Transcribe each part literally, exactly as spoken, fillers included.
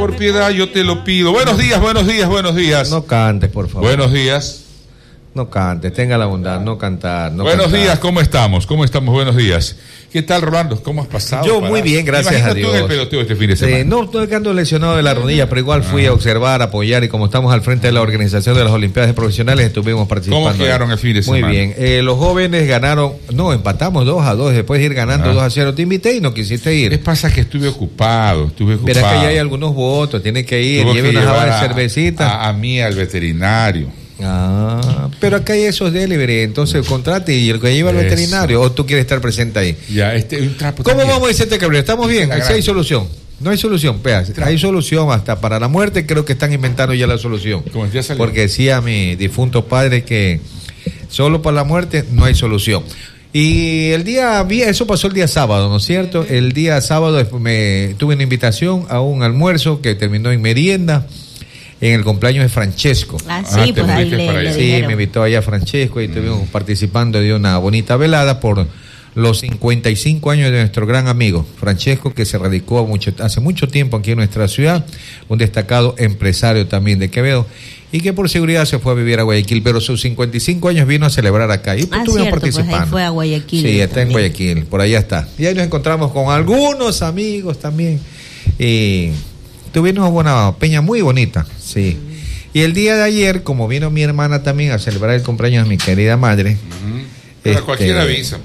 por piedad yo te lo pido. Buenos días, buenos días, buenos días. No cantes, por favor. Buenos días. No cantes, tenga la bondad, no cantar. No buenos cantar. días, ¿cómo estamos? ¿Cómo estamos? Buenos días. ¿Qué tal, Rolando? ¿Cómo has pasado? Yo para... muy bien, gracias a Dios. Tú en el peloteo este fin de semana. Sí, no, estoy quedando lesionado de la rodilla, pero igual fui ah. a observar, apoyar, y como estamos al frente de la organización de las Olimpiadas de Profesionales, estuvimos participando. ¿Cómo quedaron el fin de semana? Muy bien. Eh, los jóvenes ganaron, no, empatamos dos a dos, después de ir ganando ah. dos a cero. Te invité y no quisiste ir. ¿Qué pasa? Que estuve ocupado, estuve ocupado. Verás que ya hay algunos votos, tiene que ir, lleve una java de cervecita. A, a mí, al veterinario. Ah, pero acá hay esos delivery, entonces contrate y el que lleva al veterinario, o tú quieres estar presente ahí. Ya, este un trapo. ¿Cómo vamos, Vicente Cabrera? ¿Estamos bien? Sí hay solución. No hay solución, pea. Hay solución hasta para la muerte, creo que están inventando ya la solución. ¿Cómo ya salió? Porque decía mi difunto padre que solo para la muerte no hay solución. Y el día, eso pasó el día sábado, ¿no es cierto? El día sábado me tuve una invitación a un almuerzo que terminó en merienda. En el cumpleaños de Francesco. Ah, sí, ah, pues ahí le, le Sí, dijeron. me invitó allá Francesco y estuvimos mm. participando de una bonita velada por los cincuenta y cinco años de nuestro gran amigo Francesco, que se radicó mucho, hace mucho tiempo aquí en nuestra ciudad, un destacado empresario también de Quevedo, y que por seguridad se fue a vivir a Guayaquil, pero sus cincuenta y cinco años vino a celebrar acá y pues, ah, estuvimos cierto, participando. Pues ahí fue a Guayaquil. Sí, está también. en Guayaquil, por allá está. Y ahí nos encontramos con algunos amigos también. Y tuvimos una buena peña muy bonita, sí. Y el día de ayer, como vino mi hermana también a celebrar el cumpleaños de mi querida madre. Uh-huh. Pero este, cualquier avisa.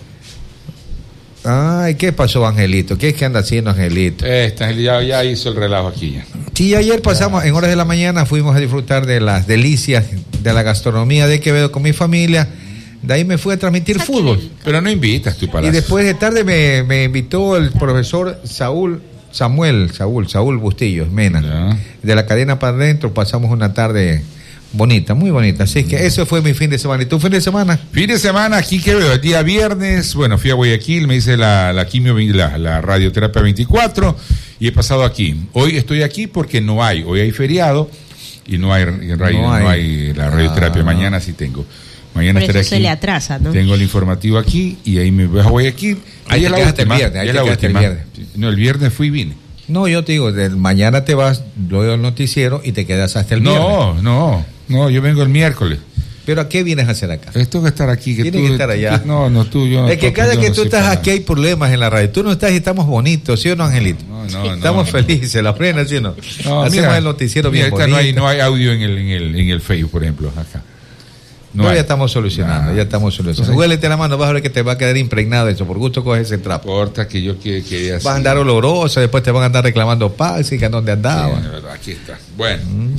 Ay, ¿qué pasó, Angelito? ¿Qué es que anda haciendo, Angelito? Este, ya, ya hizo el relajo aquí ya. Sí, ayer pasamos, en horas de la mañana, fuimos a disfrutar de las delicias de la gastronomía de Quevedo con mi familia. De ahí me fui a transmitir fútbol. Pero no invitas tú para. Y después de tarde me, me invitó el profesor Saúl. Samuel, Saúl, Saúl Bustillos, Mena, ya. De la cadena para adentro, pasamos una tarde bonita, muy bonita, así que eso fue mi fin de semana. ¿Y tu fin de semana? Fin de semana, aquí que veo, el día viernes, bueno, fui a Guayaquil, me hice la, la quimio, la, la radioterapia veinticuatro y he pasado aquí. Hoy estoy aquí porque no hay, hoy hay feriado y no hay, radio, no hay. No hay la radioterapia, ah. Mañana sí tengo. Mañana Por eso estaré se aquí. le atrasa, ¿no? Tengo el informativo aquí y ahí me voy a Guayaquil. Ahí es la última. El viernes, ahí es la última. El no, el viernes fui y vine. No, yo te digo, del mañana te vas, luego al noticiero y te quedas hasta el no, viernes. No, no, no, yo vengo el miércoles. ¿Pero a qué vienes a hacer acá? Esto que estar aquí. Que Tienes tú, que estar allá. Tú, no, no, tú, yo no. Es que cada yo que no tú estás aquí hay problemas en la radio. Tú no estás y estamos bonitos, ¿sí o no, Angelito? No, no, estamos no, felices, la plena, ¿sí o no? no Hacemos mira, el noticiero mira, bien bonito. No hay, no hay audio en el, en el, en el Facebook, por ejemplo, acá. No, no ya estamos solucionando, nah, ya estamos solucionando. Entonces, huélete la mano, vas a ver que te va a quedar impregnado eso. Por gusto coges ese trapo. Importa que yo quería que vas a andar oloroso, después te van a andar reclamando Paxi, que a dónde andaba. Sí, de verdad, aquí está. Bueno. Mm.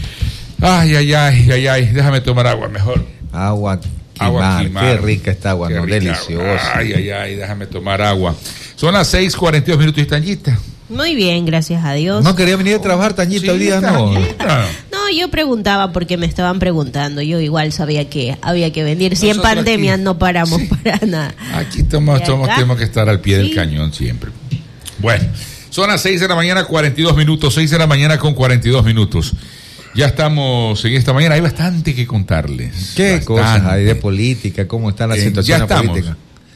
Ay, ay, ay, ay, ay, déjame tomar agua mejor. Agua Quimar, agua Quimar. Qué rica esta agua, no, deliciosa. Ay, ay, ay, déjame tomar agua. Son las seis cuarenta y dos minutos y están listas. Muy bien, gracias a Dios. ¿No quería venir a trabajar, Tañita, sí, hoy día? No. No, yo preguntaba porque me estaban preguntando. Yo igual sabía que había que venir. Si Nosotros en pandemia aquí, no paramos sí. para nada. Aquí estamos, estamos, tenemos que estar al pie sí. del cañón siempre. Bueno, son las seis de la mañana, cuarenta y dos minutos. seis de la mañana con cuarenta y dos minutos. Ya estamos en esta mañana. Hay bastante que contarles. ¿Qué bastante. cosas hay de política? ¿Cómo está la eh, situación política?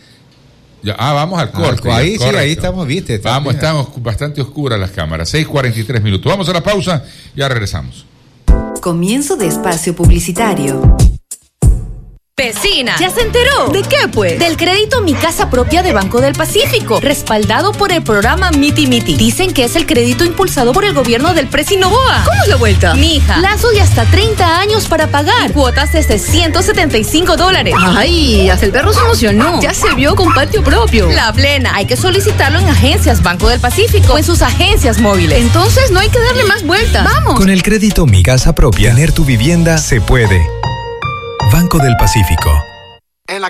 Ya, ah, vamos al corte. Ah, ahí ya, sí, ahí estamos, viste. Está vamos, bien. Estamos bastante oscuras las cámaras. seis cuarenta y tres minutos. Vamos a la pausa, ya regresamos. Comienzo de espacio publicitario. Vecina, ¿ya se enteró? ¿De qué, pues? Del crédito Mi Casa Propia de Banco del Pacífico, respaldado por el programa Miti Miti. Dicen que es el crédito impulsado por el gobierno del Presi Noboa. ¿Cómo es la vuelta? Mija, plazo de hasta treinta años para pagar, cuotas desde ciento setenta y cinco dólares. Ay, hasta el perro se emocionó. Ya se vio con patio propio. La plena, hay que solicitarlo en agencias Banco del Pacífico o en sus agencias móviles. Entonces no hay que darle más vueltas. ¡Vamos! Con el crédito Mi Casa Propia, tener tu vivienda se puede. Banco del Pacífico.